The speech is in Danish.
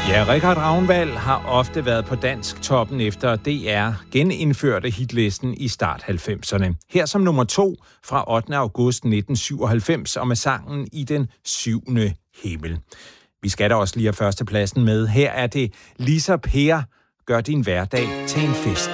Ja, Richard Ragnvald har ofte været på dansk toppen efter DR genindførte hitlisten i start 90'erne. Her som nummer 2 fra 8. august 1997 og med sangen I den 7. himmel. Vi skal da også lige have førstepladsen med. Her er det Lisa Per, gør din hverdag til en fest.